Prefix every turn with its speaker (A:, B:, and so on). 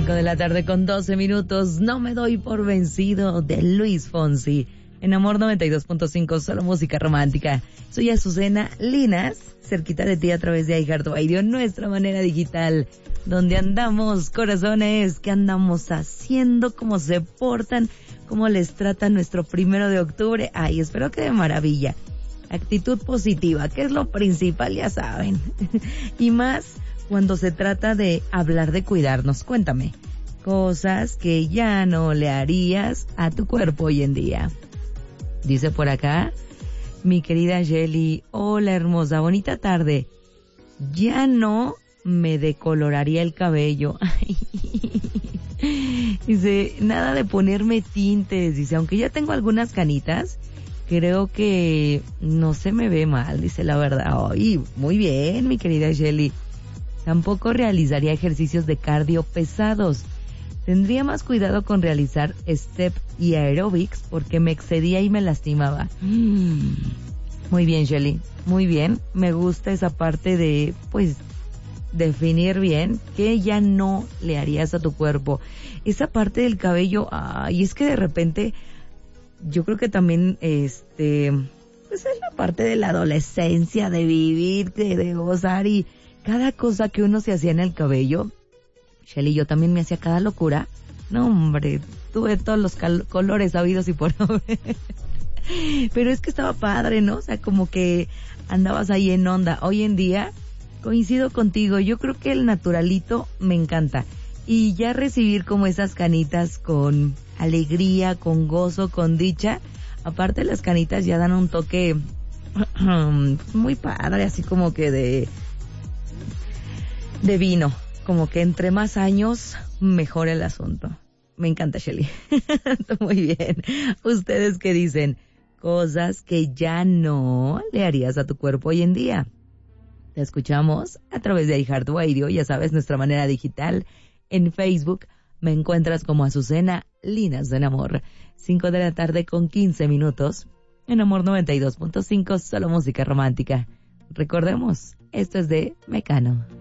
A: 5 de la tarde con 12 minutos. No me doy por vencido, de Luis Fonsi. En Amor 92.5, solo música romántica. Soy Azucena Linas, cerquita de ti a través de iHeartRadio, nuestra manera digital. Donde andamos, corazones? ¿Qué andamos haciendo? ¿Cómo se portan? ¿Cómo les trata nuestro 1 de octubre? Ay, espero que de maravilla. Actitud positiva, que es lo principal, ya saben. Y más cuando se trata de hablar de cuidarnos. Cuéntame, cosas que ya no le harías a tu cuerpo hoy en día. Dice por acá, mi querida Shelly, hola hermosa, bonita tarde. Ya no me decoloraría el cabello. Dice, nada de ponerme tintes. Dice, aunque ya tengo algunas canitas, creo que no se me ve mal, dice la verdad. Ay, muy bien, mi querida Shelly. Tampoco realizaría ejercicios de cardio pesados. Tendría más cuidado con realizar step y aerobics porque me excedía y me lastimaba. Muy bien, Shelly, muy bien. Me gusta esa parte de, pues, definir bien qué ya no le harías a tu cuerpo. Esa parte del cabello, y es que de repente, yo creo que también, pues es la parte de la adolescencia, de vivir, de gozar y cada cosa que uno se hacía en el cabello. Shelly, yo también me hacía cada locura. No, hombre, tuve todos los colores habidos y por haber. Pero es que estaba padre, ¿no? O sea, como que andabas ahí en onda. Hoy en día, coincido contigo, yo creo que el naturalito me encanta. Y ya recibir como esas canitas con alegría, con gozo, con dicha. Aparte las canitas ya dan un toque muy padre, así como que de vino. Como que entre más años, mejor el asunto. Me encanta, Shelly. Muy bien. ¿Ustedes qué dicen? Cosas que ya no le harías a tu cuerpo hoy en día. Te escuchamos a través de iHeartRadio, ya sabes, nuestra manera digital. En Facebook me encuentras como Azucena Linas del Amor. 5 de la tarde con 15 minutos. En Amor 92.5, solo música romántica. Recordemos, esto es de Mecano.